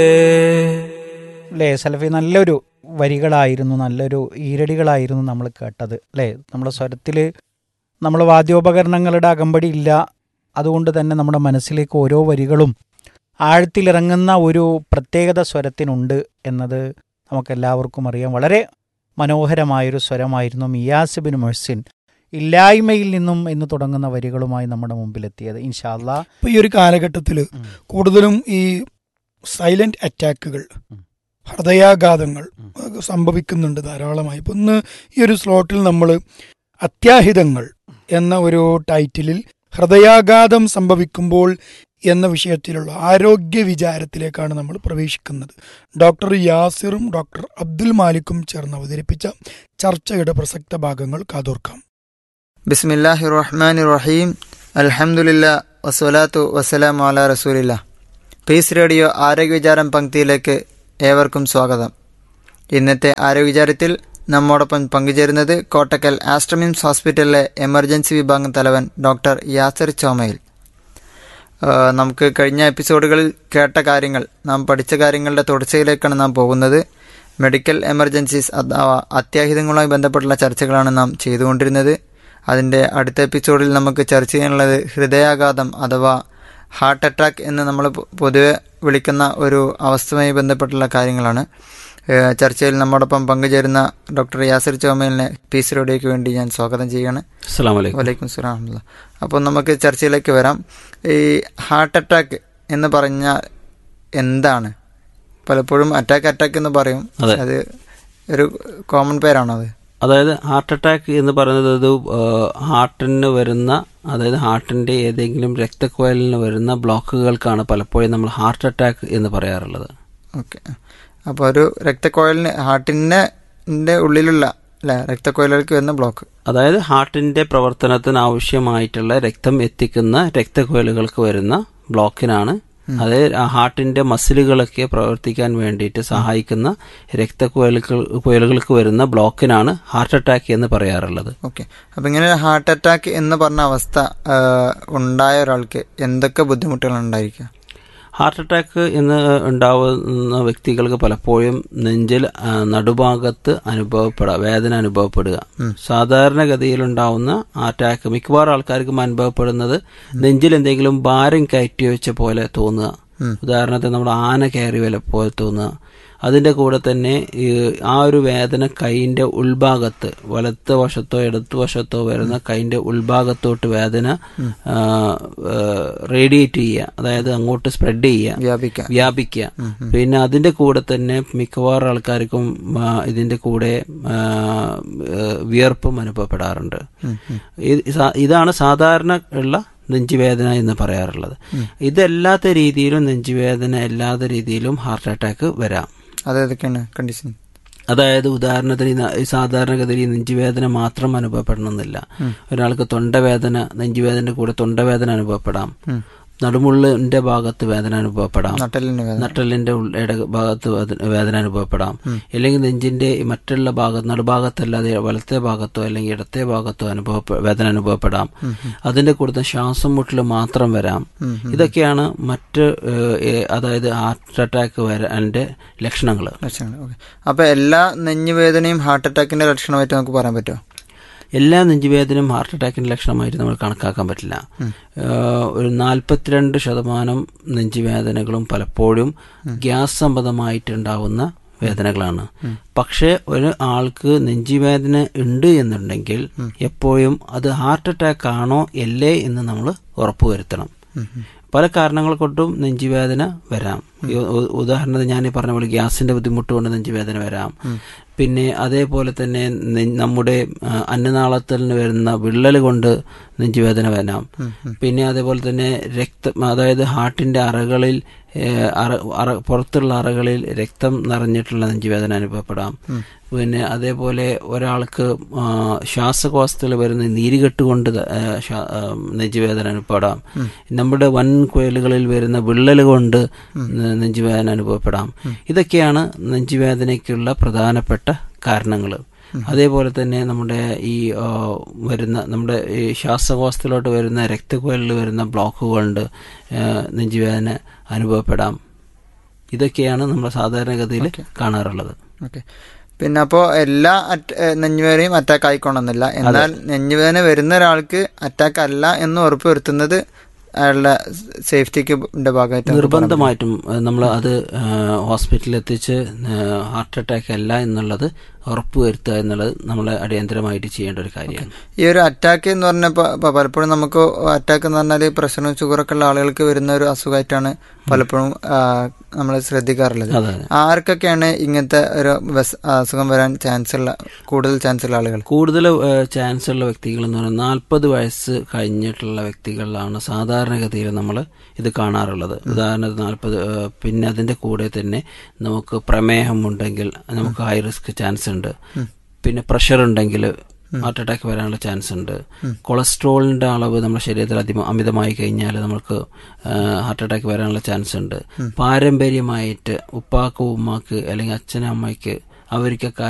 അല്ലേ സലഫി? നല്ലൊരു വരികളായിരുന്നു, നല്ലൊരു ഈരടികളായിരുന്നു നമ്മൾ കേട്ടത് അല്ലേ? നമ്മുടെ സ്വരത്തിൽ നമ്മൾ വാദ്യോപകരണങ്ങളുടെ അകമ്പടി ഇല്ല, അതുകൊണ്ട് തന്നെ നമ്മുടെ മനസ്സിലേക്ക് ഓരോ വരികളും ആഴത്തിലിറങ്ങുന്ന ഒരു പ്രത്യേകത സ്വരത്തിനുണ്ട് എന്നത് നമുക്കെല്ലാവർക്കും അറിയാം. വളരെ മനോഹരമായൊരു സ്വരമായിരുന്നു മിയാസ് ബിൻ മുഹ്സിൻ ഇല്ലായ്മയിൽ നിന്നും എന്ന് തുടങ്ങുന്ന വരികളുമായി നമ്മുടെ മുമ്പിലെത്തിയത്. ഇൻഷാ അല്ലാ ഈ ഒരു കാലഘട്ടത്തിൽ കൂടുതലും ഈ സൈലന്റ് അറ്റാക്കുകൾ, ഹൃദയാഘാതങ്ങൾ സംഭവിക്കുന്നുണ്ട് ധാരാളമായി. ഇപ്പം ഇന്ന് ഈ ഒരു സ്ലോട്ടിൽ നമ്മൾ അത്യാഹിതങ്ങൾ എന്ന ഒരു ടൈറ്റിലിൽ ഹൃദയാഘാതം സംഭവിക്കുമ്പോൾ എന്ന വിഷയത്തിലുള്ള ആരോഗ്യ വിചാരത്തിലേക്കാണ് നമ്മൾ പ്രവേശിക്കുന്നത്. ഡോക്ടർ യാസിറും ഡോക്ടർ അബ്ദുൽ മാലിക്കും ചേർന്ന് അവതരിപ്പിച്ച ചർച്ചയുടെ പ്രസക്ത ഭാഗങ്ങൾ കാതോർക്കാം. ബിസ്മില്ലാഹിർ റഹ്മാനിർ റഹീം. അൽഹംദുലില്ലാ വസ്സലാത്തു വസ്സലാമു അലാ റസൂലില്ലാ. പീസ് റേഡിയോ ആരോഗ്യവിചാരം പങ്ക്തിയിലേക്ക് ഏവർക്കും സ്വാഗതം. ഇന്നത്തെ ആരോഗ്യവിചാരത്തിൽ നമ്മോടൊപ്പം പങ്കുചേരുന്നത് കോട്ടക്കൽ ആസ്ട്രമിംസ് ഹോസ്പിറ്റലിലെ എമർജൻസി വിഭാഗം തലവൻ ഡോക്ടർ യാസിർ ചോമയിൽ. നമുക്ക് കഴിഞ്ഞ എപ്പിസോഡുകളിൽ കേട്ട കാര്യങ്ങൾ, നാം പഠിച്ച കാര്യങ്ങളുടെ തുടർച്ചയിലേക്കാണ് നാം പോകുന്നത്. മെഡിക്കൽ എമർജൻസീസ് അഥവാ അത്യാഹിതങ്ങളുമായി ബന്ധപ്പെട്ടുള്ള ചർച്ചകളാണ് നാം ചെയ്തുകൊണ്ടിരുന്നത്. അതിൻ്റെ അടുത്ത എപ്പിസോഡിൽ നമുക്ക് ചർച്ച ചെയ്യാനുള്ളത് ഹൃദയാഘാതം അഥവാ ഹാർട്ട് അറ്റാക്ക് എന്ന് നമ്മൾ പൊതുവെ വിളിക്കുന്ന ഒരു അവസ്ഥയുമായി ബന്ധപ്പെട്ടുള്ള കാര്യങ്ങളാണ്. ചർച്ചയിൽ നമ്മോടൊപ്പം പങ്കുചേരുന്ന ഡോക്ടർ യാസിർ ചോമലിനെ പീസ് റേഡിയോയ്ക്ക് വേണ്ടി ഞാൻ സ്വാഗതം ചെയ്യുകയാണ്. വലൈക്കും സ്സലാം. അപ്പോൾ നമുക്ക് ചർച്ചയിലേക്ക് വരാം. ഈ ഹാർട്ട് അറ്റാക്ക് എന്ന് പറഞ്ഞാൽ എന്താണ്? പലപ്പോഴും അറ്റാക്ക് എന്ന് പറയും, അത് ഒരു കോമൺ പേരാണോ അത്? അതായത് ഹാർട്ട് അറ്റാക്ക് എന്ന് പറയുന്നത് ഒരു ഹാർട്ടിന് വരുന്ന, അതായത് ഹാർട്ടിന്റെ ഏതെങ്കിലും രക്തക്കുഴലിന് വരുന്ന ബ്ലോക്കുകൾക്കാണ് പലപ്പോഴും നമ്മൾ ഹാർട്ട് അറ്റാക്ക് എന്ന് പറയാറുള്ളത്. ഓക്കെ. അപ്പോൾ ഒരു രക്തക്കുഴലിന്, ഹാർട്ടിന്റെ ഉള്ളിലുള്ള രക്തക്കുഴലുകൾക്ക് വരുന്ന ബ്ലോക്ക്, അതായത് ഹാർട്ടിന്റെ പ്രവർത്തനത്തിന് ആവശ്യമായിട്ടുള്ള രക്തം എത്തിക്കുന്ന രക്തക്കുഴലുകൾക്ക് വരുന്ന ബ്ലോക്കിനാണ്, അതായത് ഹാർട്ടിന്റെ മസിലുകളൊക്കെ പ്രവർത്തിക്കാൻ വേണ്ടിയിട്ട് സഹായിക്കുന്ന രക്തക്കുഴലുകൾക്ക് വരുന്ന ബ്ലോക്കിനാണ് ഹാർട്ട് അറ്റാക്ക് എന്ന് പറയാറുള്ളത്. ഓക്കെ. അപ്പം ഇങ്ങനെ ഹാർട്ട് അറ്റാക്ക് എന്ന് പറഞ്ഞ അവസ്ഥ ഉണ്ടായ ഒരാൾക്ക് എന്തൊക്കെ ബുദ്ധിമുട്ടുകൾ ഉണ്ടായിരിക്കുക? ഹാർട്ട് അറ്റാക്ക് എന്ന് ഉണ്ടാവുന്ന വ്യക്തികൾക്ക് പലപ്പോഴും നെഞ്ചിൽ നടുഭാഗത്ത് വേദന അനുഭവപ്പെടുക. സാധാരണഗതിയിൽ ഉണ്ടാവുന്ന അറ്റാക്ക് മിക്കവാറും ആൾക്കാർക്കും അനുഭവപ്പെടുന്നത് നെഞ്ചിൽ എന്തെങ്കിലും ഭാരം കയറ്റി വെച്ച പോലെ തോന്നുക. ഉദാഹരണത്തിന് നമ്മുടെ ആന കയറി പോലെ തോന്നുക. അതിൻ്റെ കൂടെ തന്നെ ആ ഒരു വേദന കൈയിൻ്റെ ഉൾഭാഗത്ത്, വലത്ത് വശത്തോ ഇടത്ത് വശത്തോ വരുന്ന കൈയിൻ്റെ ഉൾഭാഗത്തോട്ട് വേദന റേഡിയേറ്റ് ചെയ്യുക, അതായത് അങ്ങോട്ട് സ്പ്രെഡ് ചെയ്യുക, വ്യാപിക്കുക. പിന്നെ അതിൻ്റെ കൂടെ തന്നെ മിക്കവാറും ആൾക്കാർക്കും ഇതിൻ്റെ കൂടെ വിയർപ്പും അനുഭവപ്പെടാറുണ്ട്. ഇതാണ് സാധാരണ ഉള്ള നെഞ്ചുവേദന എന്ന് പറയാറുള്ളത്. ഇതല്ലാത്ത രീതിയിലും നെഞ്ചുവേദന അല്ലാത്ത രീതിയിലും ഹാർട്ട് അറ്റാക്ക് വരാം. അതൊക്കെയാണ് കണ്ടീഷൻ. അതായത് ഉദാഹരണത്തിന് സാധാരണഗതിയിൽ നെഞ്ചുവേദന മാത്രം അനുഭവപ്പെടണമെന്നില്ല. ഒരാൾക്ക് തൊണ്ടവേദന, നെഞ്ചുവേദനയുടെ കൂടെ തൊണ്ടവേദന അനുഭവപ്പെടാം, നടുമുള്ളിന്റെ ഭാഗത്ത് വേദന അനുഭവപ്പെടാം, നട്ടലിന്റെ ഭാഗത്ത് വേദന അനുഭവപ്പെടാം, അല്ലെങ്കിൽ നെഞ്ചിന്റെ മറ്റുള്ള ഭാഗത്ത്, നടുഭാഗത്തല്ലാതെ വലത്തെ ഭാഗത്തോ അല്ലെങ്കിൽ ഇടത്തെ ഭാഗത്തോ വേദന അനുഭവപ്പെടാം. അതിന്റെ കൂടെ ശ്വാസം മുട്ടൽ മാത്രം വരാം. ഇതൊക്കെയാണ് മറ്റ്, അതായത് ഹാർട്ട് അറ്റാക്ക് വരാൻ്റെ ലക്ഷണങ്ങൾ. അപ്പൊ എല്ലാ നെഞ്ഞുവേദനയും ഹാർട്ട് അറ്റാക്കിന്റെ ലക്ഷണമായിട്ട് നമുക്ക് പറയാൻ പറ്റുമോ? എല്ലാ നെഞ്ചുവേദനയും ഹാർട്ട് അറ്റാക്കിന്റെ ലക്ഷണമായിട്ട് നമ്മൾ കണക്കാക്കാൻ പറ്റില്ല. ഒരു 42% നെഞ്ചുവേദനകളും പലപ്പോഴും ഗ്യാസ് സംബന്ധമായിട്ടുണ്ടാവുന്ന വേദനകളാണ്. പക്ഷേ ഒരു ആൾക്ക് നെഞ്ചുവേദന ഉണ്ട് എന്നുണ്ടെങ്കിൽ എപ്പോഴും അത് ഹാർട്ട് അറ്റാക്ക് ആണോ അല്ലേ എന്ന് നമ്മൾ ഉറപ്പുവരുത്തണം. പല കാരണങ്ങൾ കൊണ്ടും നെഞ്ചുവേദന വരാം. ഉദാഹരണത്തിന് ഞാൻ പറഞ്ഞ പോലെ ഗ്യാസിന്റെ ബുദ്ധിമുട്ട് കൊണ്ട് നെഞ്ചുവേദന വരാം. പിന്നെ അതേപോലെ തന്നെ നമ്മുടെ അന്നനാളത്തിൽ വരുന്ന വിള്ളൽ കൊണ്ട് നെഞ്ചുവേദന വരാം. പിന്നെ അതേപോലെ തന്നെ അതായത് ഹാർട്ടിന്റെ അറകളിൽ, പുറത്തുള്ള അറകളിൽ രക്തം നിറഞ്ഞിട്ടുള്ള നെഞ്ചുവേദന അനുഭവപ്പെടാം. പിന്നെ അതേപോലെ ഒരാൾക്ക് ശ്വാസകോശത്തിൽ വരുന്ന നീരുകെട്ട് കൊണ്ട് നെഞ്ചുവേദന അനുഭവപ്പെടാം. നമ്മുടെ വൻകുഴലുകളിൽ വരുന്ന വിള്ളൽ കൊണ്ട് നെഞ്ചുവേദന അനുഭവപ്പെടാം. ഇതൊക്കെയാണ് നെഞ്ചുവേദനയ്ക്കുള്ള പ്രധാനപ്പെട്ട കാരണങ്ങൾ. അതേപോലെ തന്നെ നമ്മുടെ ഈ ശ്വാസകോശത്തിലോട്ട് വരുന്ന രക്തക്കുഴലിൽ വരുന്ന ബ്ലോക്ക് കൊണ്ട് നെഞ്ചുവേദന അനുഭവപ്പെടാം. ഇതൊക്കെയാണ് നമ്മൾ സാധാരണഗതിയിൽ കാണാറുള്ളത്. ഓക്കെ. പിന്നെ അപ്പോൾ എല്ലാ നെഞ്ഞുവേദനയും അറ്റാക്ക് ആയിക്കൊള്ളുന്നില്ല. എന്നാൽ നെഞ്ഞുവേദന വരുന്ന ഒരാൾക്ക് അറ്റാക്ക് അല്ല എന്ന് ഉറപ്പ് വരുത്തുന്നത് അയാളുടെ സേഫ്റ്റിക്ക് ഭാഗമായിട്ട് നിർബന്ധമായിട്ടും നമ്മൾ അത് ഹോസ്പിറ്റലിൽ എത്തിച്ച് ഹാർട്ട് അറ്റാക്ക് അല്ല എന്നുള്ളത് ഉറപ്പുവരുത്തുക എന്നുള്ളത് നമ്മൾ അടിയന്തരമായിട്ട് ചെയ്യേണ്ട ഒരു കാര്യമാണ്. ഈ ഒരു അറ്റാക്ക് എന്ന് പറഞ്ഞപ്പോൾ പലപ്പോഴും നമുക്ക് അറ്റാക്ക് എന്ന് പറഞ്ഞാൽ പ്രഷറും ഷുഗറൊക്കെ ഉള്ള ആളുകൾക്ക് വരുന്ന ഒരു അസുഖമായിട്ടാണ് പലപ്പോഴും നമ്മൾ ശ്രദ്ധിക്കാറുള്ളത്. ആർക്കൊക്കെയാണ് ഇങ്ങനത്തെ ഒരു അസുഖം വരാൻ കൂടുതൽ ചാൻസ് ഉള്ള ആളുകൾ? കൂടുതൽ ചാൻസ് ഉള്ള വ്യക്തികൾ എന്ന് പറഞ്ഞാൽ 40 വയസ്സ് കഴിഞ്ഞിട്ടുള്ള വ്യക്തികളിലാണ് സാധാരണഗതിയിൽ നമ്മൾ ഇത് കാണാറുള്ളത്. ഉദാഹരണത്തിന് 40, പിന്നെ അതിന്റെ കൂടെ തന്നെ നമുക്ക് പ്രമേഹം ഉണ്ടെങ്കിൽ നമുക്ക് ഹൈ റിസ്ക് ചാൻസ് ഉണ്ട്. പിന്നെ പ്രഷർ ഉണ്ടെങ്കിൽ ഹാർട്ട് അറ്റാക്ക് വരാനുള്ള ചാൻസ് ഉണ്ട്. കൊളസ്ട്രോളിന്റെ അളവ് നമ്മുടെ ശരീരത്തിൽ അമിതമായി കഴിഞ്ഞാൽ നമുക്ക് ഹാർട്ട് അറ്റാക്ക് വരാനുള്ള ചാൻസ് ഉണ്ട്. പാരമ്പര്യമായിട്ട് ഉപ്പാക്ക് ഉമ്മാക്ക് അല്ലെങ്കിൽ അച്ഛനും അമ്മയ്ക്ക് അവർക്കൊക്കെ